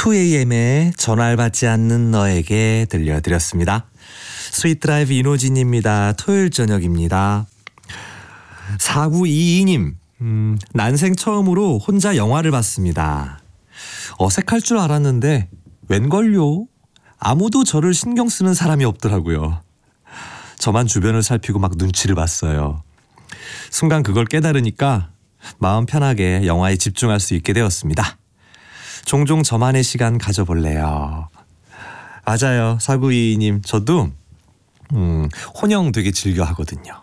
2AM의 전화를 받지 않는 너에게 들려드렸습니다. 스윗드라이브 이노진입니다. 토요일 저녁입니다. 4922님, 난생 처음으로 혼자 영화를 봤습니다. 어색할 줄 알았는데 웬걸요? 아무도 저를 신경 쓰는 사람이 없더라고요. 저만 주변을 살피고 막 눈치를 봤어요. 순간 그걸 깨달으니까 마음 편하게 영화에 집중할 수 있게 되었습니다. 종종 저만의 시간 가져볼래요. 맞아요. 4922님, 저도 혼영 되게 즐겨 하거든요.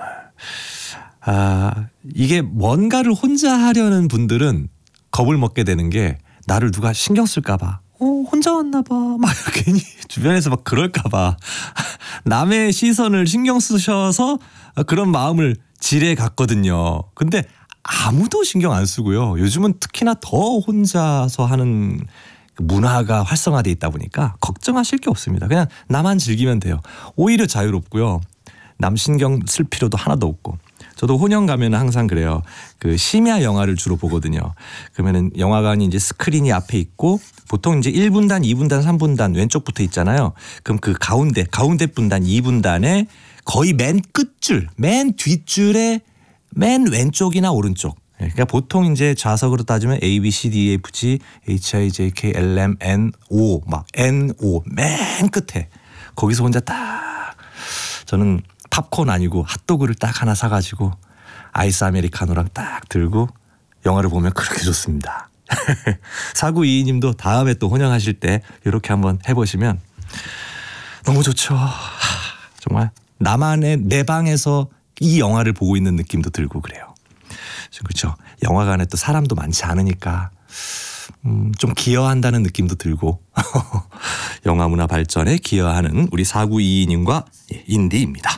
이게 뭔가를 혼자 하려는 분들은 겁을 먹게 되는 게 나를 누가 신경 쓸까 봐. 혼자 왔나 봐. 막 괜히 주변에서 막 그럴까 봐. 남의 시선을 신경 쓰셔서 그런 마음을 지레 갖거든요. 근데 아무도 신경 안 쓰고요. 요즘은 특히나 더 혼자서 하는 문화가 활성화돼 있다 보니까 걱정하실 게 없습니다. 그냥 나만 즐기면 돼요. 오히려 자유롭고요. 남 신경 쓸 필요도 하나도 없고. 저도 혼영 가면 항상 그래요. 그 심야 영화를 주로 보거든요. 그러면은 영화관이 이제 스크린이 앞에 있고 보통 이제 1분단, 2분단, 3분단 왼쪽부터 있잖아요. 그럼 그 가운데 분단 2분단에 거의 맨 끝줄, 맨 뒷줄에 맨 왼쪽이나 오른쪽. 그러니까 보통 이제 좌석으로 따지면 A, B, C, D, E, F, G, H, I, J, K, L, M, N, O 막 N, O 맨 끝에 거기서 혼자 딱 저는 팝콘 아니고 핫도그를 딱 하나 사가지고 아이스 아메리카노랑 딱 들고 영화를 보면 그렇게 좋습니다. 4922님도 다음에 또 혼영하실 때 이렇게 한번 해보시면 너무 좋죠. 정말 나만의 내 방에서 이 영화를 보고 있는 느낌도 들고 그래요. 그렇죠. 영화관에 또 사람도 많지 않으니까 좀 기여한다는 느낌도 들고 영화 문화 발전에 기여하는 우리 4922님과 인디입니다.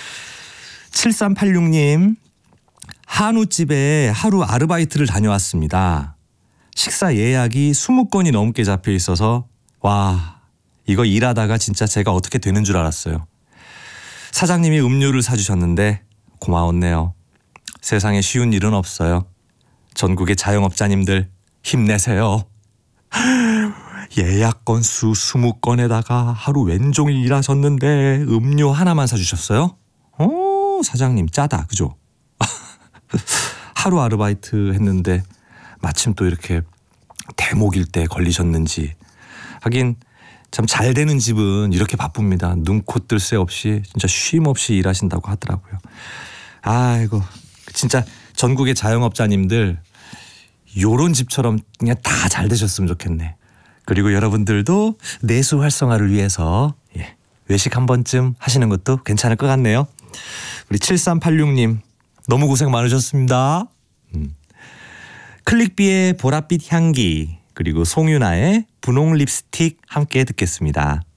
7386님, 한우집에 하루 아르바이트를 다녀왔습니다. 식사 예약이 20건이 넘게 잡혀 있어서 와, 이거 일하다가 진짜 제가 어떻게 되는 줄 알았어요. 사장님이 음료를 사주셨는데 고마웠네요. 세상에 쉬운 일은 없어요. 전국의 자영업자님들 힘내세요. 예약 건수 20건에다가 하루 왼종일 일하셨는데 음료 하나만 사주셨어요? 사장님 짜다, 그죠? 하루 아르바이트 했는데 마침 또 이렇게 대목일 때 걸리셨는지. 하긴 참 잘 되는 집은 이렇게 바쁩니다. 눈코 뜰 새 없이 진짜 쉼 없이 일하신다고 하더라고요. 아이고, 진짜 전국의 자영업자님들 요런 집처럼 그냥 다 잘 되셨으면 좋겠네. 그리고 여러분들도 내수 활성화를 위해서 외식 한 번쯤 하시는 것도 괜찮을 것 같네요. 우리 7386님 너무 고생 많으셨습니다. 클릭비의 보랏빛 향기 그리고 송윤아의 분홍 립스틱 함께 듣겠습니다.